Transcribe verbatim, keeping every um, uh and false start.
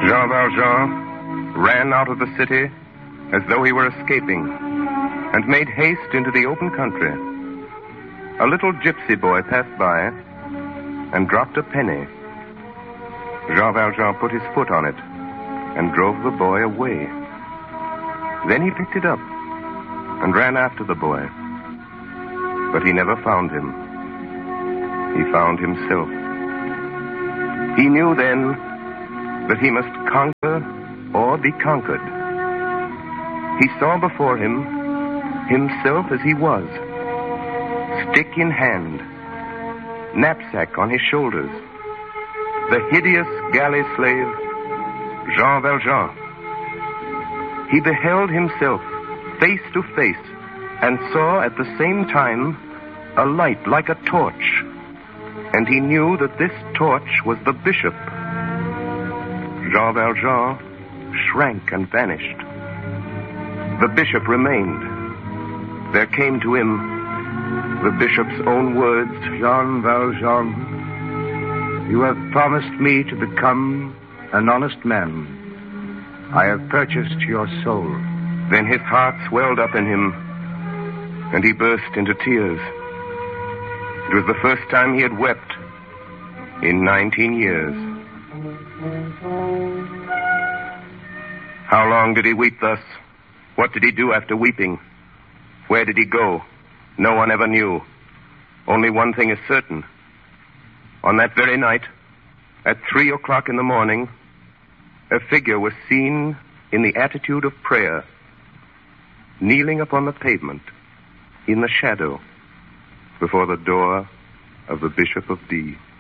Jean Valjean ran out of the city as though he were escaping and made haste into the open country. A little gypsy boy passed by and dropped a penny. Jean Valjean put his foot on it and drove the boy away. Then he picked it up and ran after the boy. But he never found him. He found himself. He knew then that he must conquer or be conquered. He saw before him himself as he was, stick in hand, knapsack on his shoulders, the hideous galley slave, Jean Valjean. He beheld himself face to face and saw at the same time a light like a torch, and he knew that this torch was the bishop. Jean Valjean shrank and vanished. The bishop remained. There came to him the bishop's own words. Jean Valjean, you have promised me to become an honest man. I have purchased your soul. Then his heart swelled up in him, and he burst into tears. It was the first time he had wept in nineteen years. How long did he weep thus? What did he do after weeping? Where did he go? No one ever knew. Only one thing is certain. On that very night, at three o'clock in the morning, a figure was seen in the attitude of prayer, kneeling upon the pavement, in the shadow, before the door of the Bishop of D.